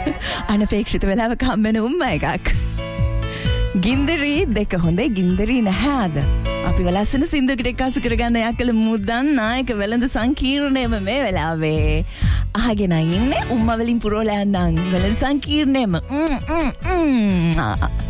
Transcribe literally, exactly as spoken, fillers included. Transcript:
අනපේක්ෂිත වෙලාවක හම්බෙන උම්ම එකක්. ගින්දරි දෙක හොඳයි ගින්දරි නැහැද? අපි වලස්සන සින්දුවකට එක්කාසු කරගන්න යකල මුදන් නායක වෙළඳ සංකීර්ණයම මේ වෙලාවේ අහගෙන ඉන්නේ උම්ම වලින් පුරෝලා යන්නම් වෙළඳ සංකීර්ණයම. ම් ම් ම්